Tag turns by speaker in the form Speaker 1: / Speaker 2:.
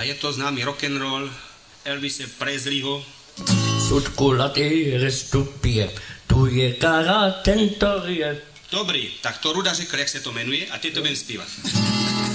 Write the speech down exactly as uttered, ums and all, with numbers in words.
Speaker 1: A je to známy rock'n'roll Elvise Presleyho.
Speaker 2: Sudkulatý restupie, tu je kara, tento je.
Speaker 1: Dobrý, tak to Ruda řekl, jak se to jmenuje, a ty to budem zpívat.